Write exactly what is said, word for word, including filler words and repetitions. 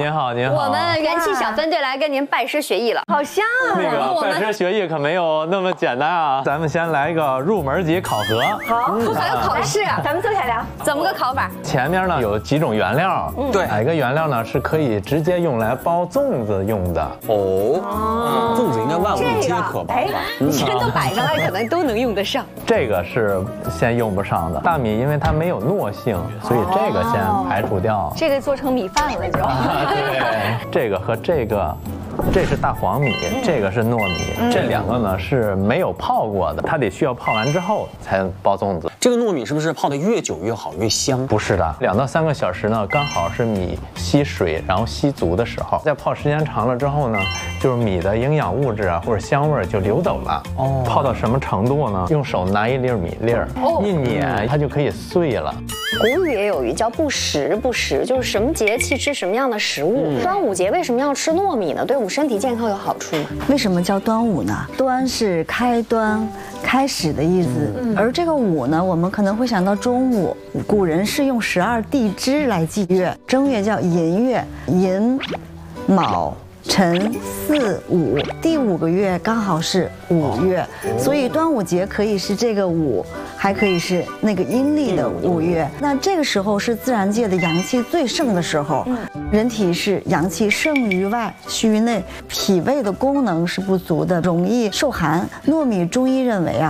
您好，您好。 我们元气小分队来跟您拜师学艺了， 好像啊。 那个拜师学艺可没有那么简单啊，咱们先来一个入门级考核。 好， 还有考试， 咱们坐下聊。 怎么个考法？ 前面呢有几种原料， 对， 哪个原料呢是可以直接用来包粽子用的？ 哦，粽子应该万物皆可包吧？ 既然都摆上来，可能都能用得上。 这个是先用不上的。大米因为它没有糯性，所以这个先排除掉。 这个做成米饭了就。 对，这个和这个。这是大黄米，这个是糯米，这两个呢是没有泡过的，它得需要泡完之后才包粽子。 这个糯米是不是泡得越久越好，越香？ 不是的，两到三个小时呢，刚好是米吸水然后吸足的时候。再泡时间长了之后呢，就是米的营养物质啊或者香味就流走了。哦，泡到什么程度呢？用手拿一粒米粒儿，一碾它就可以碎了。 古语也有语叫不时不食，就是什么节气吃什么样的食物。嗯、端午节为什么要吃糯米呢？对我们身体健康有好处吗？ 为什么叫端午呢？端是开端、开始的意思，嗯、而这个午呢，我们可能会想到中午。古人是用十二地支来记月，正月叫寅月，寅、卯、辰、巳、午，第五个月刚好是五月，所以端午节可以是这个午，还可以是那个阴历的五月。那这个时候是自然界的阳气最盛的时候，人体是阳气盛于外，虚于内，脾胃的功能是不足的，容易受寒。糯米中医认为啊，